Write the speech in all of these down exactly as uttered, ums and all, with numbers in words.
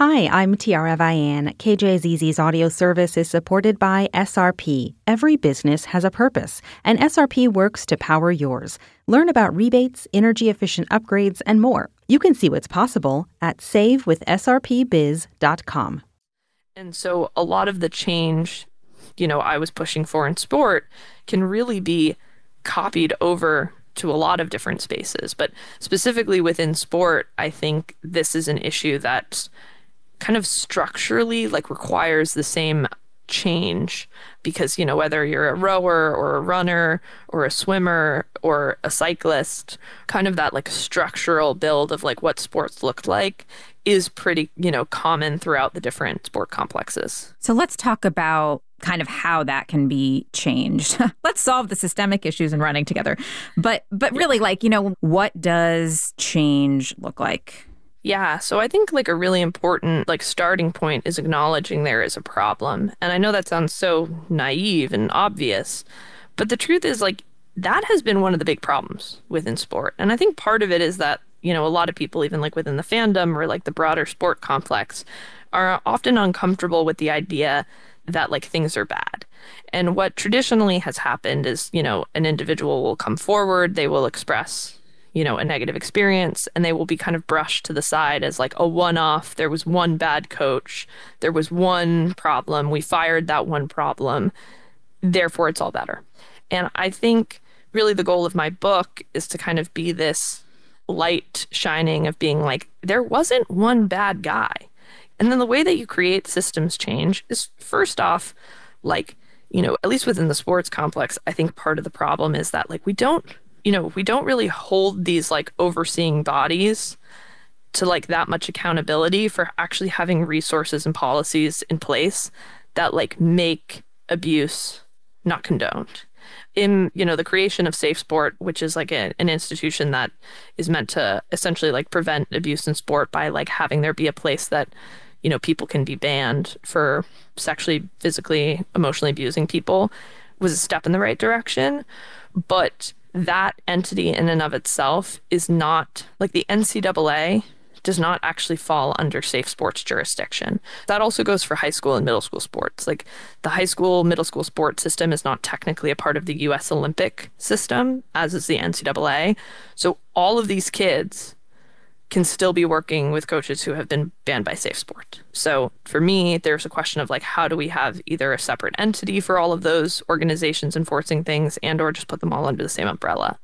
Hi, I'm Tiara Vian. K J Z Z's audio service is supported by S R P. Every business has a purpose, and S R P works to power yours. Learn about rebates, energy-efficient upgrades, and more. You can see what's possible at save with S R P biz dot com. And so a lot of the change, you know, I was pushing for in sport can really be copied over to a lot of different spaces. But specifically within sport, I think this is an issue that kind of structurally like requires the same change because, you know, whether you're a rower or a runner or a swimmer or a cyclist, kind of that like structural build of like what sports looked like is pretty, you know, common throughout the different sport complexes. So let's talk about kind of how that can be changed. Let's solve the systemic issues in running together. But but really, like, you know, what does change look like? Yeah, so I think like a really important like starting point is acknowledging there is a problem. And I know that sounds so naive and obvious, but the truth is like that has been one of the big problems within sport. And I think part of it is that, you know, a lot of people even like within the fandom or like the broader sport complex are often uncomfortable with the idea that like things are bad. And what traditionally has happened is, you know, an individual will come forward, they will express, you know, a negative experience, and they will be kind of brushed to the side as like a one-off. There was one bad coach. There was one problem. We fired that one problem. Therefore, it's all better. And I think really the goal of my book is to kind of be this light shining of being like, there wasn't one bad guy. And then the way that you create systems change is first off, like, you know, at least within the sports complex, I think part of the problem is that like we don't you know, we don't really hold these like overseeing bodies to like that much accountability for actually having resources and policies in place that like make abuse not condoned. In, you know, the creation of Safe Sport, which is like a, an institution that is meant to essentially like prevent abuse in sport by like having there be a place that, you know, people can be banned for sexually, physically, emotionally abusing people, was a step in the right direction. But that entity in and of itself is not, like the N C double A does not actually fall under Safe Sports jurisdiction. That also goes for high school and middle school sports. Like the high school, middle school sports system is not technically a part of the U S Olympic system, as is the N C double A. So all of these kids can still be working with coaches who have been banned by Safe Sport. So for me, there's a question of like, how do we have either a separate entity for all of those organizations enforcing things and or just put them all under the same umbrella?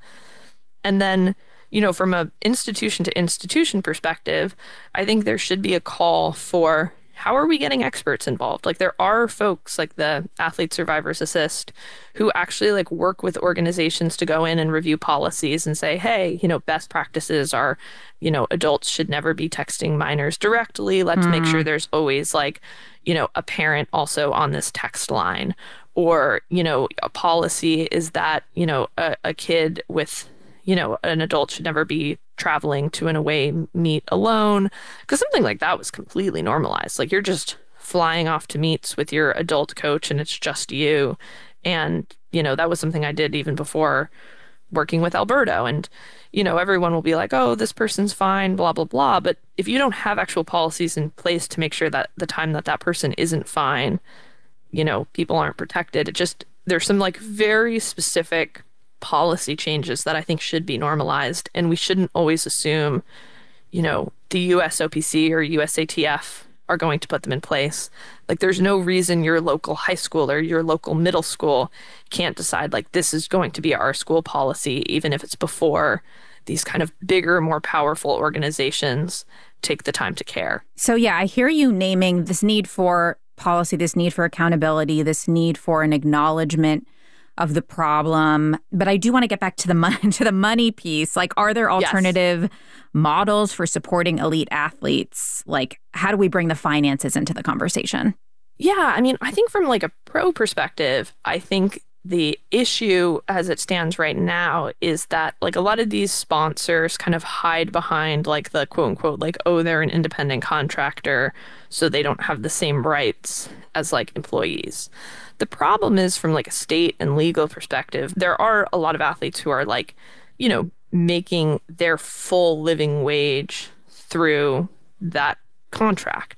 And then, you know, from a institution to institution perspective, I think there should be a call for how are we getting experts involved? Like there are folks like the Athlete Survivors Assist who actually like work with organizations to go in and review policies and say, hey, you know, best practices are, you know, adults should never be texting minors directly. Let's mm. make sure there's always like, you know, a parent also on this text line. Or, you know, a policy is that, you know, a, a kid with, you know, an adult should never be traveling to an away meet alone, because something like that was completely normalized. Like you're just flying off to meets with your adult coach and it's just you. And, you know, that was something I did even before working with Alberto. And, you know, everyone will be like, oh, this person's fine, blah, blah, blah. But if you don't have actual policies in place to make sure that the time that that person isn't fine, you know, people aren't protected, it just, there's some like very specific policy changes that I think should be normalized. And we shouldn't always assume, you know, the U S O P C or U S A T F are going to put them in place. Like there's no reason your local high school or your local middle school can't decide like this is going to be our school policy, even if it's before these kind of bigger, more powerful organizations take the time to care. So yeah, I hear you naming this need for policy, this need for accountability, this need for an acknowledgement of the problem. But I do want to get back to the money, to the money piece. Like, are there alternative yes. models for supporting elite athletes? Like, how do we bring the finances into the conversation? Yeah, I mean, I think from like a pro perspective, I think the issue as it stands right now is that like a lot of these sponsors kind of hide behind like the quote unquote, like, oh, they're an independent contractor, so they don't have the same rights as like employees. The problem is from like a state and legal perspective, there are a lot of athletes who are like, you know, making their full living wage through that contract.